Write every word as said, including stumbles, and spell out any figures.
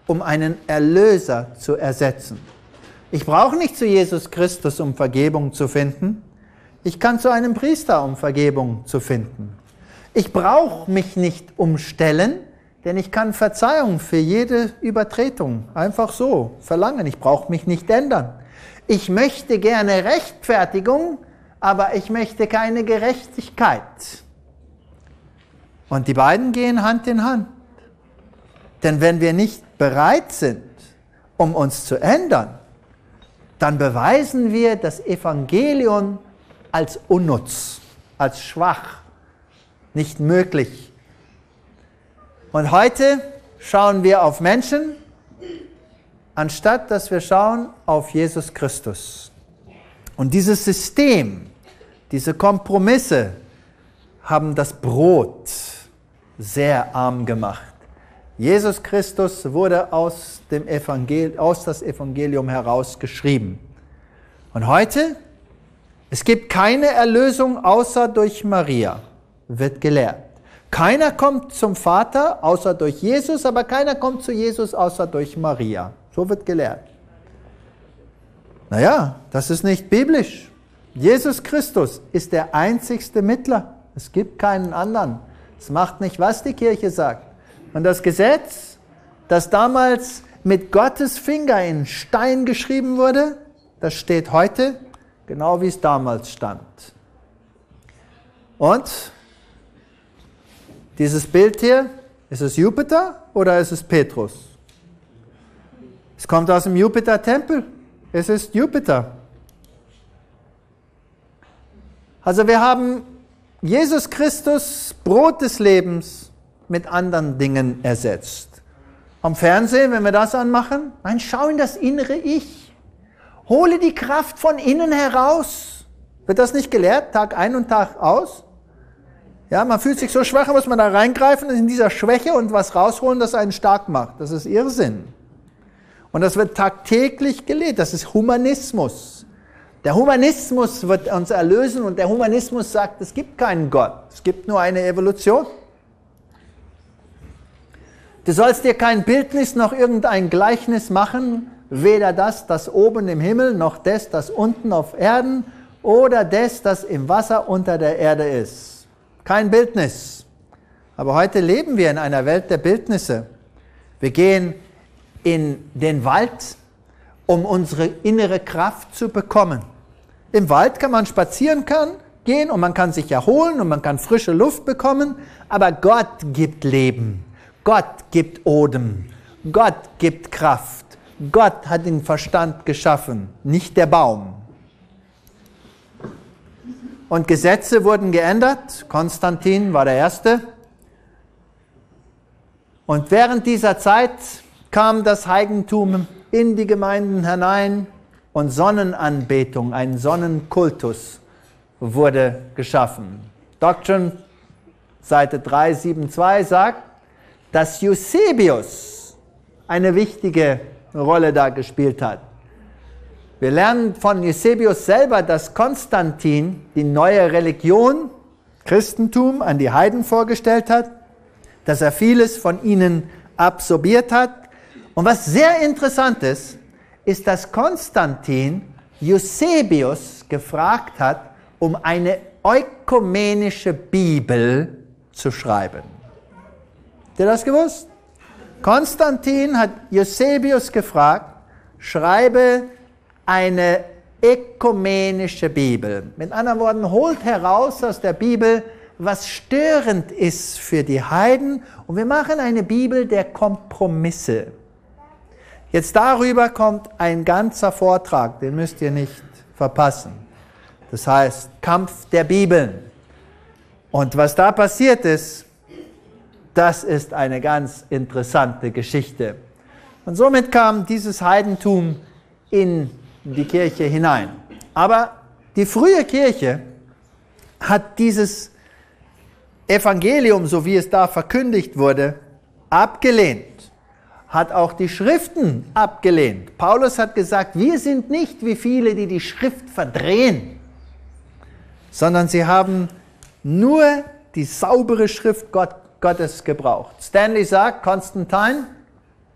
um einen Erlöser zu ersetzen. Ich brauche nicht zu Jesus Christus, um Vergebung zu finden. Ich kann zu einem Priester, um Vergebung zu finden. Ich brauche mich nicht umstellen, denn ich kann Verzeihung für jede Übertretung einfach so verlangen. Ich brauche mich nicht ändern. Ich möchte gerne Rechtfertigung, aber ich möchte keine Gerechtigkeit. Und die beiden gehen Hand in Hand. Denn wenn wir nicht bereit sind, um uns zu ändern, dann beweisen wir das Evangelium als unnutz, als schwach, nicht möglich. Und heute schauen wir auf Menschen, anstatt dass wir schauen auf Jesus Christus. Und dieses System, diese Kompromisse haben das Brot sehr arm gemacht. Jesus Christus wurde aus dem Evangelium, aus das Evangelium heraus geschrieben. Und heute, es gibt keine Erlösung außer durch Maria, wird gelehrt. Keiner kommt zum Vater außer durch Jesus, aber keiner kommt zu Jesus außer durch Maria. So wird gelehrt. Naja, das ist nicht biblisch. Jesus Christus ist der einzigste Mittler. Es gibt keinen anderen. Es macht nicht, was die Kirche sagt. Und das Gesetz, das damals mit Gottes Finger in Stein geschrieben wurde, das steht heute genau wie es damals stand. Und dieses Bild hier, ist es Jupiter oder ist es Petrus? Es kommt aus dem Jupiter-Tempel. Es ist Jupiter. Also wir haben Jesus Christus, Brot des Lebens, mit anderen Dingen ersetzt. Am Fernsehen, wenn wir das anmachen, nein, schau in das innere Ich. Hole die Kraft von innen heraus. Wird das nicht gelehrt, Tag ein und Tag aus? Ja, man fühlt sich so schwach, muss man da reingreifen in dieser Schwäche und was rausholen, das einen stark macht. Das ist Irrsinn. Und das wird tagtäglich gelehrt. Das ist Humanismus. Der Humanismus wird uns erlösen und der Humanismus sagt, es gibt keinen Gott. Es gibt nur eine Evolution. Du sollst dir kein Bildnis noch irgendein Gleichnis machen, weder das, das oben im Himmel, noch das, das unten auf Erden oder das, das im Wasser unter der Erde ist. Kein Bildnis. Aber heute leben wir in einer Welt der Bildnisse. Wir gehen in den Wald, um unsere innere Kraft zu bekommen. Im Wald kann man spazieren kann, gehen und man kann sich erholen und man kann frische Luft bekommen, aber Gott gibt Leben. Gott gibt Odem. Gott gibt Kraft. Gott hat den Verstand geschaffen, nicht der Baum. Und Gesetze wurden geändert. Konstantin war der Erste. Und während dieser Zeit kam das Heidentum in die Gemeinden hinein und Sonnenanbetung, ein Sonnenkultus wurde geschaffen. Doctrine, Seite drei sieben zwei sagt, dass Eusebius eine wichtige Rolle da gespielt hat. Wir lernen von Eusebius selber, dass Konstantin die neue Religion, Christentum, an die Heiden vorgestellt hat, dass er vieles von ihnen absorbiert hat. Und was sehr interessant ist, ist, dass Konstantin Eusebius gefragt hat, um eine ökumenische Bibel zu schreiben. Habt ihr das gewusst? Konstantin hat Eusebius gefragt, schreibe eine ökumenische Bibel. Mit anderen Worten, holt heraus aus der Bibel, was störend ist für die Heiden, und wir machen eine Bibel der Kompromisse. Jetzt darüber kommt ein ganzer Vortrag, den müsst ihr nicht verpassen. Das heißt, Kampf der Bibeln. Und was da passiert ist, das ist eine ganz interessante Geschichte. Und somit kam dieses Heidentum in die Kirche hinein. Aber die frühe Kirche hat dieses Evangelium, so wie es da verkündigt wurde, abgelehnt. Hat auch die Schriften abgelehnt. Paulus hat gesagt, wir sind nicht wie viele, die die Schrift verdrehen, sondern sie haben nur die saubere Schrift Gott, Gottes gebraucht. Stanley sagt, Konstantin,